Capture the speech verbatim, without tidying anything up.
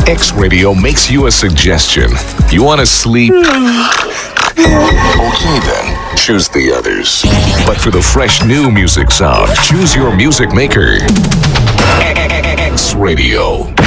X Radio makes you a suggestion. You want to sleep? Okay then, choose the others. But for the fresh new music sound, choose your music maker. X Radio.